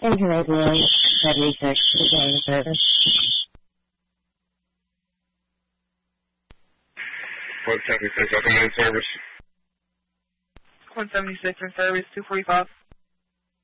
Information 76, beginning service. 176, okay, in service. 176 in service, 245.